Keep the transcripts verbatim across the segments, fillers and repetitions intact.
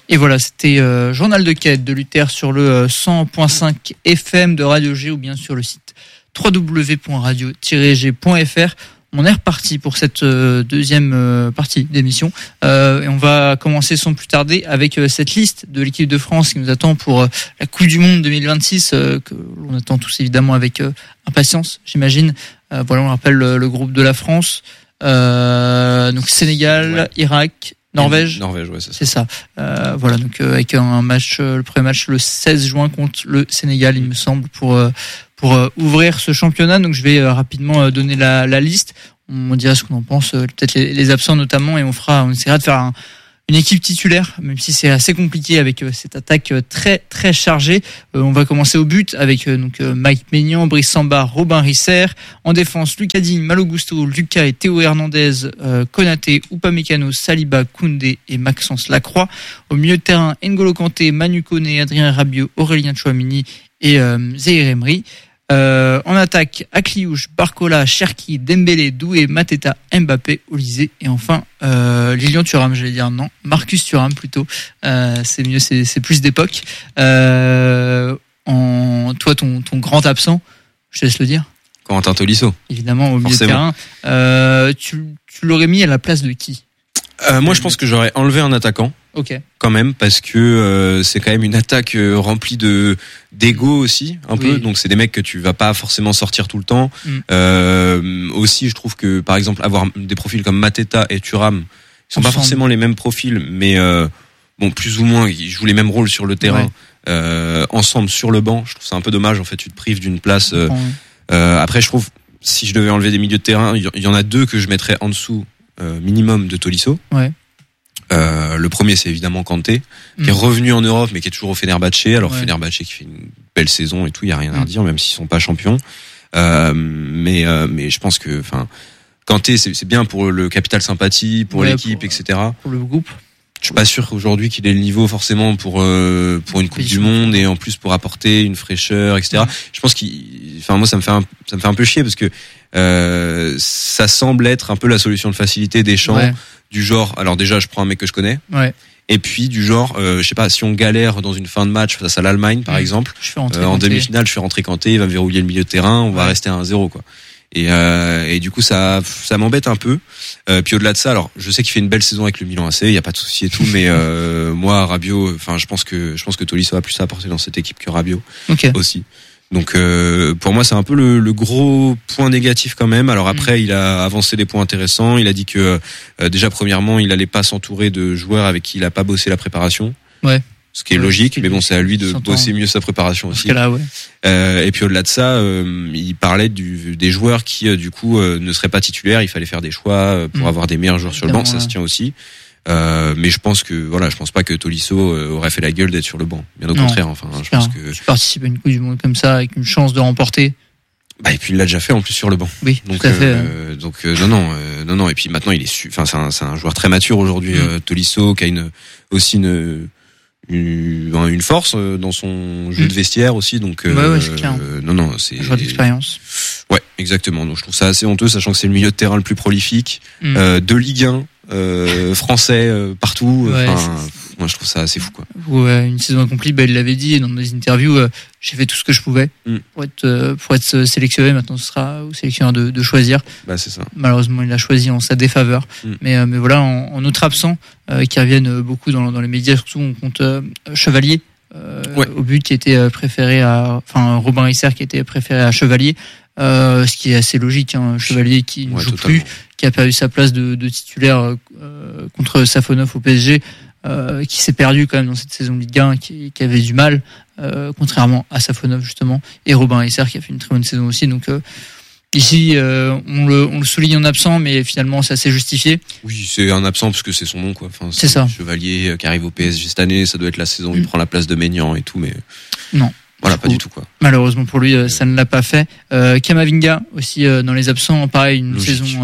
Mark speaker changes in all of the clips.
Speaker 1: Et voilà, c'était euh, Journal de quête de Luther sur le euh, cent point cinq F M de Radio G ou bien sur le site w w w point radio tiret g point f r. On est reparti pour cette euh, deuxième euh, partie d'émission euh, et on va commencer sans plus tarder avec euh, cette liste de l'équipe de France qui nous attend pour euh, la Coupe du Monde deux mille vingt-six euh, que l'on attend tous évidemment avec euh, impatience, j'imagine. Euh, voilà, on rappelle le, le groupe de la France, euh, donc Sénégal, ouais. Irak, Norvège.
Speaker 2: Norvège, ouais, c'est ça.
Speaker 1: C'est ça. Euh, voilà, donc euh, avec un match, euh, le premier match le seize juin contre le Sénégal, il me semble, pour euh, pour euh, ouvrir ce championnat. Donc je vais euh, rapidement euh, donner la, la liste. On dira ce qu'on en pense, euh, peut-être les, les absents notamment, et on fera, on essaiera de faire un, une équipe titulaire, même si c'est assez compliqué avec euh, cette attaque euh, très très chargée. Euh, on va commencer au but avec euh, donc euh, Mike Maignan, Brice Samba, Robin Risser. En défense, Lucas Digne, Malo Gusto, Lucas et Théo Hernandez, euh, Konaté, Upamecano, Saliba, Koundé et Maxence Lacroix. Au milieu de terrain, N'Golo Kanté, Manu Koné, Adrien Rabiot, Aurélien Tchouameni et euh, Zahir Emery. Euh, en attaque, Akliouche, Barcola, Cherki, Dembélé, Doué, Mateta, Mbappé, Olysée et enfin euh, Lilian Thuram, j'allais dire non, Marcus Thuram plutôt. Euh, c'est mieux, c'est, c'est plus d'époque. Euh, en toi, ton, ton grand absent, je te laisse le dire.
Speaker 2: Corentin Tolisso.
Speaker 1: Évidemment, au milieu de terrain. Euh, tu, tu l'aurais mis à la place de qui?
Speaker 2: euh, Moi, je pense que j'aurais enlevé un attaquant.
Speaker 1: Ok.
Speaker 2: Quand même, parce que euh, c'est quand même une attaque euh, remplie de d'ego aussi, un oui. peu. Donc c'est des mecs que tu vas pas forcément sortir tout le temps. Mm. Euh, aussi, je trouve que par exemple avoir des profils comme Mateta et Thuram, ils sont Ensemble. Pas forcément les mêmes profils, mais euh, bon, plus ou moins, ils jouent les mêmes rôles sur le terrain, ouais. euh, ensemble sur le banc. Je trouve ça un peu dommage. En fait, tu te prives d'une place. Euh, ouais. euh, après, je trouve si je devais enlever des milieux de terrain, il y en a deux que je mettrais en dessous euh, minimum de Tolisso.
Speaker 1: Ouais.
Speaker 2: Euh, le premier, c'est évidemment Kanté, mmh. qui est revenu en Europe, mais qui est toujours au Fenerbahçe. Alors ouais. Fenerbahçe qui fait une belle saison et tout, il y a rien à redire, mmh. même s'ils sont pas champions. Euh, mais euh, mais je pense que, enfin, Kanté, c'est, c'est bien pour le capital sympathie, pour ouais, l'équipe,
Speaker 1: pour,
Speaker 2: et cetera.
Speaker 1: Pour le groupe.
Speaker 2: Je suis pas sûr qu'aujourd'hui qu'il ait le niveau forcément pour euh, pour une Coupe du Monde et en plus pour apporter une fraîcheur, et cetera. Mmh. Je pense qu'il, enfin moi ça me fait un, ça me fait un peu chier parce que euh, ça semble être un peu la solution de facilité des champs. Ouais. Du genre, alors déjà, je prends un mec que je connais.
Speaker 1: Ouais.
Speaker 2: Et puis du genre, euh, je sais pas, si on galère dans une fin de match face à l'Allemagne, par mmh. exemple,
Speaker 1: je fais rentrer
Speaker 2: euh, en
Speaker 1: Kanté.
Speaker 2: demi-finale, je fais rentrer Kanté, il va me verrouiller le milieu de terrain, on ouais. va rester à un zéro, quoi. Et, euh, et du coup, ça, ça m'embête un peu. Euh, puis au-delà de ça, alors, je sais qu'il fait une belle saison avec le Milan A C, il y a pas de souci et tout, mais euh, moi, Rabiot, enfin, je pense que je pense que Tolisso a plus à apporter dans cette équipe que Rabiot okay. aussi. Donc euh, pour moi c'est un peu le, le gros point négatif quand même. Alors après mmh. il a avancé des points intéressants. Il a dit que euh, déjà premièrement il allait pas s'entourer de joueurs avec qui il a pas bossé la préparation.
Speaker 1: Ouais.
Speaker 2: Ce qui est ouais, logique, mais bon c'est à lui de bosser mieux sa préparation aussi.
Speaker 1: Là, ouais.
Speaker 2: euh, et puis au-delà de ça, euh, il parlait du, des joueurs qui euh, du coup euh, ne seraient pas titulaires. Il fallait faire des choix euh, pour mmh. avoir des meilleurs joueurs sur le banc. Ça ouais. se tient aussi. Euh, mais je pense que voilà, je pense pas que Tolisso euh, aurait fait la gueule d'être sur le banc. Bien au non, contraire. Enfin, je pense que
Speaker 1: tu participes à une Coupe du Monde comme ça avec une chance de remporter.
Speaker 2: Bah et puis il l'a déjà fait en plus sur le banc.
Speaker 1: Oui,
Speaker 2: donc
Speaker 1: tout à fait.
Speaker 2: Euh, donc euh, non non euh, non non et puis maintenant il est su... enfin c'est un c'est un joueur très mature aujourd'hui mmh. euh, Tolisso qui a une aussi une une, une force dans son jeu mmh. de vestiaire aussi donc euh,
Speaker 1: ouais, ouais, c'est clair.
Speaker 2: Euh, non non c'est
Speaker 1: un joueur d'expérience.
Speaker 2: Ouais, exactement. Donc je trouve ça assez honteux sachant que c'est le milieu de terrain le plus prolifique mmh. euh, de Ligue un. Euh, français euh, partout.
Speaker 1: Ouais,
Speaker 2: enfin, moi je trouve ça assez fou quoi.
Speaker 1: Ouais, une saison accomplie, bah, il l'avait dit dans des interviews. Euh, j'ai fait tout ce que je pouvais mm. pour être euh, pour être sélectionné. Maintenant, ce sera au sélectionneur de, de choisir.
Speaker 2: Bah c'est ça.
Speaker 1: Malheureusement, il a choisi en sa défaveur. Mm. Mais euh, mais voilà, en, en autre absent euh, qui reviennent beaucoup dans dans les médias, surtout on compte euh, Chevalier. Euh, ouais. Au but qui était préféré à, enfin Robin Risser qui était préféré à Chevalier. Euh, ce qui est assez logique, hein, Chevalier qui ne ouais, joue totalement. plus, qui a perdu sa place de, de titulaire euh, contre Safonov au P S G, euh, qui s'est perdu quand même dans cette saison de Ligue un, qui, qui avait du mal, euh, contrairement à Safonov justement, et Robin Risser qui a fait une très bonne saison aussi. Donc euh, ici, euh, on, le, on le souligne en absent, mais finalement c'est assez justifié.
Speaker 2: Oui, c'est un absent parce que c'est son nom, quoi. Enfin, c'est,
Speaker 1: c'est ça.
Speaker 2: Chevalier qui arrive au P S G cette année, ça doit être la saison où mmh. il prend la place de Maignan et tout, mais
Speaker 1: non.
Speaker 2: Voilà,
Speaker 1: du
Speaker 2: pas
Speaker 1: coup,
Speaker 2: du tout quoi.
Speaker 1: Malheureusement pour lui, ça ne l'a pas fait. Euh, Camavinga aussi euh, dans les absents, pareil, une
Speaker 2: Logique.
Speaker 1: saison euh,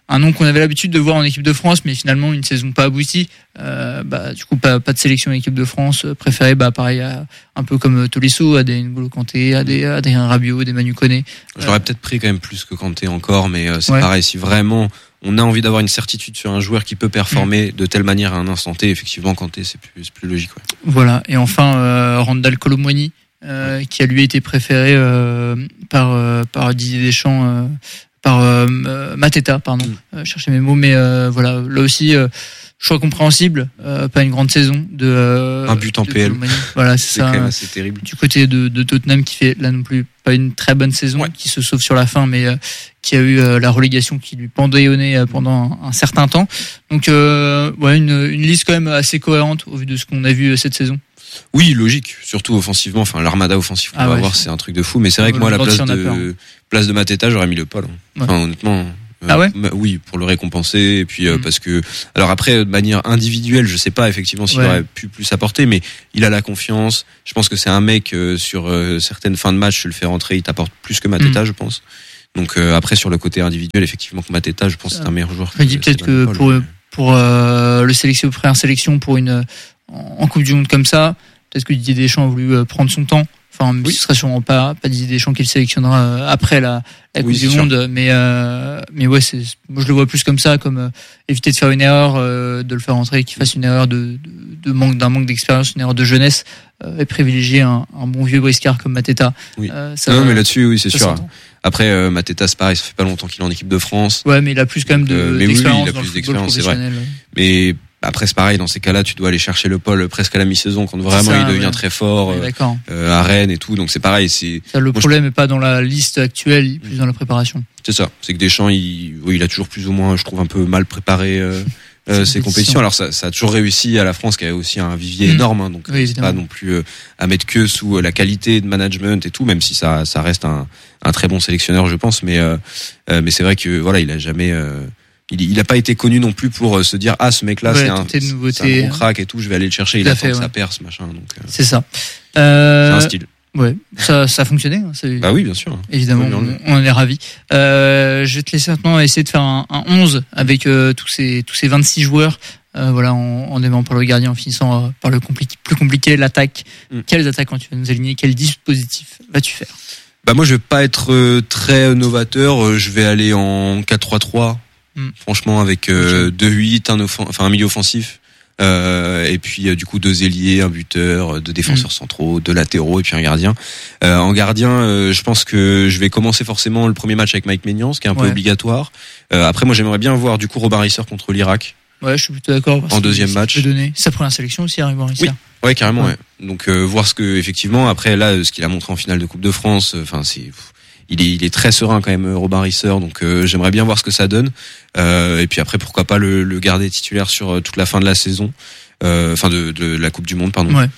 Speaker 1: un nom qu'on avait l'habitude de voir en équipe de France, mais finalement une saison pas aboutie. Euh, bah, du coup, pas, pas de sélection en équipe de France. Préféré, bah, pareil, à, un peu comme Tolisso, à des N'Golo Kanté, à des Adrien Rabiot, des Manu Koné.
Speaker 2: J'aurais euh, peut-être pris quand même plus que Kanté encore, mais euh, c'est ouais. pareil. Si vraiment on a envie d'avoir une certitude sur un joueur qui peut performer mmh. de telle manière à un instant T, effectivement, Kanté, c'est plus, c'est plus logique. Ouais.
Speaker 1: Voilà. Et enfin, euh, Randal Kolo Muani, euh, qui a lui été préféré euh, par euh, par Didier Deschamps. Euh, par euh, Mateta, pardon, mmh. euh, chercher mes mots, mais euh, voilà, là aussi, euh, choix compréhensible, euh, pas une grande saison de euh,
Speaker 2: un but en P L.
Speaker 1: Voilà, c'est, c'est ça.
Speaker 2: Même, c'est terrible.
Speaker 1: Du côté de, de Tottenham qui fait là non plus pas une très bonne saison, ouais. qui se sauve sur la fin, mais euh, qui a eu euh, la relégation qui lui pendait au nez euh, pendant un, un certain temps. Donc euh, ouais, une, une liste quand même assez cohérente au vu de ce qu'on a vu euh, cette saison.
Speaker 2: Oui, logique, surtout offensivement. Enfin, l'armada offensif qu'on ah va ouais, avoir, c'est un truc de fou. Mais c'est vrai que moi, à la place de, place de Mateta, j'aurais mis le Paul. Enfin, ouais. honnêtement. Euh,
Speaker 1: ah ouais
Speaker 2: oui, pour le récompenser. Et puis, euh, mmh. parce que, alors après, de manière individuelle, je sais pas effectivement s'il ouais. aurait pu plus apporter, mais il a la confiance. Je pense que c'est un mec, euh, sur euh, certaines fins de match, tu le fais rentrer, il t'apporte plus que Mateta, mmh. je pense. Donc, euh, après, sur le côté individuel, effectivement, que Mateta, je pense que c'est un meilleur joueur.
Speaker 1: Je me dis peut-être que Paul, pour, mais... pour euh, le sélection, pré-sélection pour une, en Coupe du Monde comme ça, peut-être que Didier Deschamps a voulu euh, prendre son temps. Enfin, oui. ce serait sûrement pas, pas Didier Deschamps qui le sélectionnera euh, après la, la Coupe oui, du Monde. Sûr. Mais, euh, mais ouais, c'est, moi je le vois plus comme ça, comme euh, éviter de faire une erreur, euh, de le faire rentrer, qu'il fasse une erreur de, de, de manque, d'un manque d'expérience, une erreur de jeunesse, euh, et privilégier un, un bon vieux briscard comme Mateta.
Speaker 2: Oui. Euh, ça, non, mais là-dessus, oui, c'est sûr. S'entend. Après, euh, Mateta, c'est pareil, ça fait pas longtemps qu'il est en équipe de France.
Speaker 1: Ouais, mais il a plus quand même de, euh, mais d'expérience
Speaker 2: oui, il a
Speaker 1: dans
Speaker 2: plus
Speaker 1: le
Speaker 2: d'expérience, c'est vrai.
Speaker 1: Ouais.
Speaker 2: Mais après c'est pareil, dans ces cas-là tu dois aller chercher le Paul presque à la mi-saison quand vraiment ça, il devient ouais. très fort euh, euh, à Rennes et tout, donc c'est pareil, c'est
Speaker 1: ça, le
Speaker 2: moi,
Speaker 1: problème
Speaker 2: je...
Speaker 1: est pas dans la liste actuelle, plus dans la préparation.
Speaker 2: C'est ça, c'est que Deschamps il oui, il a toujours plus ou moins, je trouve, un peu mal préparé euh, euh, ses compétitions. Alors ça, ça a toujours réussi à la France qui a aussi un vivier mmh. énorme, hein, donc oui, c'est pas non plus euh, à mettre que sous euh, la qualité de management et tout, même si ça ça reste un un très bon sélectionneur, je pense, mais euh, euh, mais c'est vrai que voilà, il a jamais euh, Il, il a pas été connu non plus pour se dire ah ce mec là ouais, c'est, un, c'est un gros crack et tout, je vais aller le chercher, il attend fait, que ouais. ça perce machin, donc euh,
Speaker 1: c'est ça euh,
Speaker 2: c'est un style.
Speaker 1: Ouais, ça ça a fonctionné, hein, c'est...
Speaker 2: bah oui bien sûr,
Speaker 1: évidemment on, on en est ravis. Euh, je vais te laisser maintenant essayer de faire un, un onze avec euh, tous ces tous ces vingt-six joueurs, euh, voilà, en, en démarrant par le gardien, en finissant euh, par le compliqué, plus compliqué, l'attaque. Mm. Quels attaquants tu vas nous aligner, quel dispositif vas-tu faire?
Speaker 2: Bah moi je vais pas être euh, très novateur, je vais aller en quatre trois trois. Mm. Franchement, avec euh, okay. deux huit, un, offen- enfin, un milieu offensif, euh, et puis euh, du coup deux ailiers, un buteur, deux défenseurs mm. centraux, deux latéraux et puis un gardien. Euh, en gardien, euh, je pense que je vais commencer forcément le premier match avec Mike Maignan, ce qui est un ouais. peu obligatoire. Euh, après, moi, j'aimerais bien voir du coup Robin Risser contre l'Irak.
Speaker 1: Ouais, je suis plutôt d'accord.
Speaker 2: En deuxième match.
Speaker 1: Donner sa première sélection aussi, Robin Risser.
Speaker 2: Oui. Ouais, carrément. Ouais. Ouais. Donc euh, voir ce que effectivement après là, ce qu'il a montré en finale de Coupe de France, enfin euh, c'est. Pff, Il est, il est très serein quand même, Robin Risser, donc euh, j'aimerais bien voir ce que ça donne. Euh, et puis après, pourquoi pas le, le garder titulaire sur euh, toute la fin de la saison, euh, enfin de, de la Coupe du Monde, pardon.
Speaker 1: Ouais,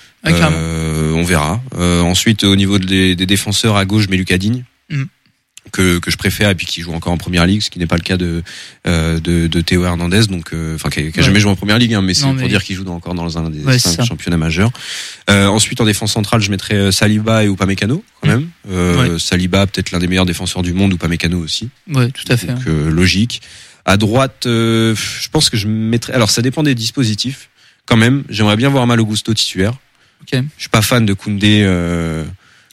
Speaker 2: euh, on verra. Euh, ensuite, au niveau des, des défenseurs à gauche, je mets Lucas Digne, mm. que que je préfère, et puis qui joue encore en Première Ligue, ce qui n'est pas le cas de euh, de, de Théo Hernandez, donc enfin euh, qui, qui a ouais. jamais joué en Première Ligue, hein, mais c'est non, pour mais... dire qu'il joue dans, encore dans un des ouais, cinq championnats majeurs. Euh, ensuite, en défense centrale, je mettrais Saliba et Upamecano quand même. Euh, ouais. Saliba, peut-être l'un des meilleurs défenseurs du monde, Upamecano aussi.
Speaker 1: Ouais, tout à fait.
Speaker 2: Donc euh, logique. À droite, euh, je pense que je mettrais. Alors, ça dépend des dispositifs. Quand même, j'aimerais bien voir Malo Gusto titulaire.
Speaker 1: Ok. Je
Speaker 2: suis pas fan de Koundé. Euh,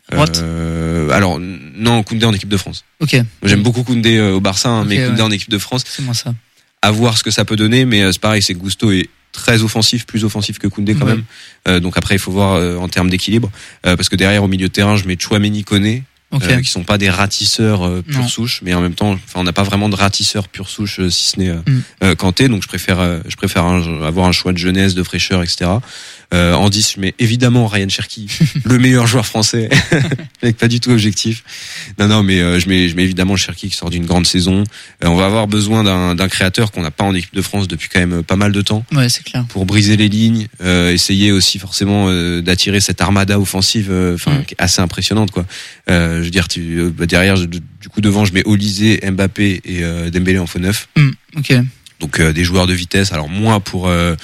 Speaker 2: Euh, alors non, Koundé en équipe de France.
Speaker 1: Ok.
Speaker 2: J'aime beaucoup Koundé euh, au Barça, hein, okay, mais Koundé ouais. en équipe de France.
Speaker 1: C'est moi ça.
Speaker 2: À voir ce que ça peut donner, mais euh, c'est pareil, c'est que Gusto est très offensif, plus offensif que Koundé quand ouais. même. Euh, donc après, il faut voir euh, en termes d'équilibre, euh, parce que derrière au milieu de terrain, je mets Tchouaméni, Koné. Okay. Euh, qui sont pas des ratisseurs euh, pure non. souche, mais en même temps, enfin, on n'a pas vraiment de ratisseurs pure souche euh, si ce n'est euh, mm. euh, Kanté. Donc je préfère, euh, je préfère un, avoir un choix de jeunesse, de fraîcheur, et cetera. Euh, en dix, je mets évidemment Ryan Cherki, le meilleur joueur français, avec pas du tout objectif. Non, non, mais euh, je mets, je mets évidemment Cherki qui sort d'une grande saison. Euh, on va avoir besoin d'un, d'un créateur qu'on n'a pas en équipe de France depuis quand même pas mal de temps.
Speaker 1: Ouais, c'est clair.
Speaker 2: Pour briser les lignes, euh, essayer aussi forcément euh, d'attirer cette armada offensive, enfin euh, mm. assez impressionnante quoi. Euh, je veux dire, tu, euh, derrière, je, du coup devant, je mets Olysée, Mbappé et euh, Dembélé en faux neuf.
Speaker 1: Mm. Ok.
Speaker 2: Donc euh, des joueurs de vitesse. Alors moins pour euh,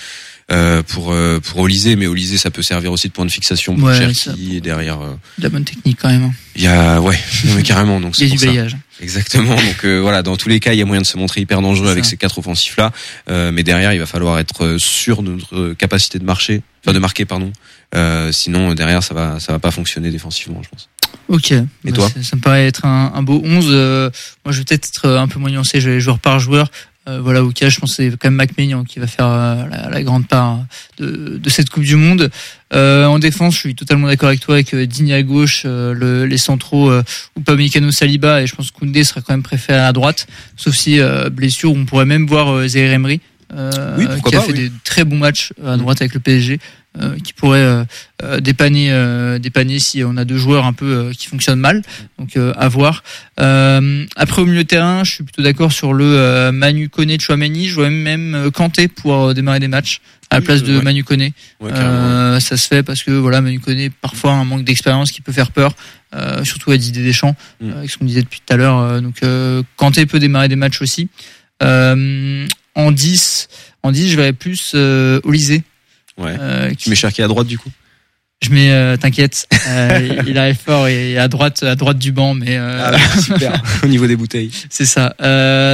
Speaker 2: euh, pour euh, pour Olysée, mais Olysée ça peut servir aussi de point de fixation pour
Speaker 1: ouais,
Speaker 2: Cherki et derrière. Euh,
Speaker 1: de la bonne technique quand même.
Speaker 2: Il y a ouais, mais carrément donc c'est
Speaker 1: il y a
Speaker 2: pour
Speaker 1: du
Speaker 2: ça.
Speaker 1: bailliage.
Speaker 2: Exactement. Donc euh, voilà, dans tous les cas, il y a moyen de se montrer hyper dangereux avec ces quatre offensifs là, euh, mais derrière il va falloir être sûr de notre capacité de marcher, enfin de marquer pardon. Euh, sinon derrière ça va ça va pas fonctionner défensivement, je pense.
Speaker 1: Ok.
Speaker 2: Et
Speaker 1: bah,
Speaker 2: toi?
Speaker 1: Ça me paraît être un, un beau onze. Euh, moi je vais peut-être être un peu moins nuancé, je vais joueur par joueur. Euh, voilà, au cas, je pense que c'est quand même McMahon qui va faire euh, la, la grande part de, de cette Coupe du Monde. Euh, en défense, je suis totalement d'accord avec toi, avec euh, Digne à gauche, euh, le, les centraux euh, Upamecano, Saliba, et je pense que Koundé sera quand même préféré à droite, sauf si euh, blessure. On pourrait même voir euh, Zaïre Emery, euh,
Speaker 2: oui,
Speaker 1: qui a
Speaker 2: pas,
Speaker 1: fait
Speaker 2: oui.
Speaker 1: des très bons matchs à droite avec le P S G. Euh, qui pourrait euh, euh, dépanner euh, dépanner si on a deux joueurs un peu euh, qui fonctionnent mal, donc euh, à voir. Euh, après au milieu de terrain, je suis plutôt d'accord sur le euh, Manu Koné, Tchouaméni. Je vois même, même euh, Kanté pouvoir euh, démarrer des matchs à la place de
Speaker 2: ouais.
Speaker 1: Manu Koné.
Speaker 2: Ouais,
Speaker 1: euh, ça se fait parce que voilà, Manu Koné parfois un manque d'expérience qui peut faire peur, euh, surtout à Didier Deschamps, mm. euh, avec ce qu'on disait depuis tout à l'heure. Euh, donc euh, Kanté peut démarrer des matchs aussi. Euh, en dix, en dix, je verrais plus euh, Olysée.
Speaker 2: Ouais.
Speaker 1: Euh,
Speaker 2: qui... Tu mets Cherki à droite du coup?
Speaker 1: Je mets, euh, t'inquiète, euh, il arrive fort et à droite, à droite du banc, mais euh...
Speaker 2: ah, super. Au niveau des bouteilles.
Speaker 1: C'est ça. Euh,